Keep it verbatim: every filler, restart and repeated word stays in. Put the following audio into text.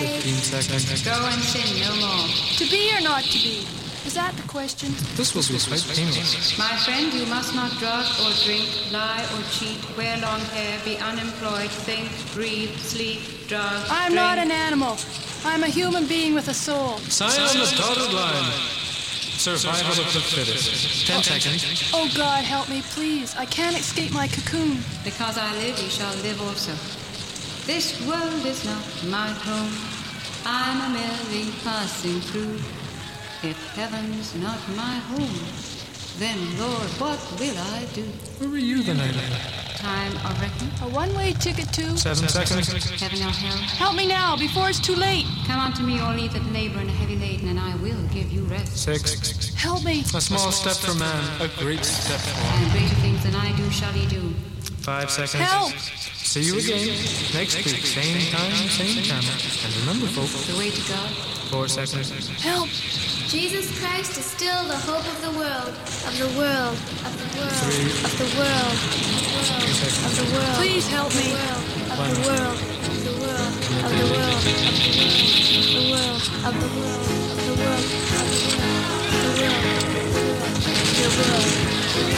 Fifteen seconds. Go and sin no more. To be or not to be? Is that the question? This will be quite painless. My friend, you must not drug or drink, lie or cheat, wear long hair, be unemployed, think, breathe, sleep, drug, I'm drink. not an animal. I'm a human being with a soul. Sign on the dotted line. Survival of the fittest. Ten seconds. Oh, God, help me, please. I can't escape my cocoon. Because I live, you shall live also. This world is not my home. I'm a merely passing through. If heaven's not my home, then, Lord, what will I do? Where were you the night of? Time of reckoning, A one-way ticket to... Seven seconds. heaven or hell. Help me now, before it's too late. Come unto me, all ye that labor and are heavy laden, and I will give you rest. Six. Help me. A small step for man, a great step for all. And greater things than I do shall ye do. Five seconds. Help. See you again next week, same time, same channel. And remember, folks, The way to God. four seconds. Help. Jesus Christ is still the hope of the world, of the world, of the world, Three. of the world, Two seconds. of the world, Please help of the me. world, of the world, of the world, of the world, of the world, of the world, of the world, of the world, of the world, of the world, of the world.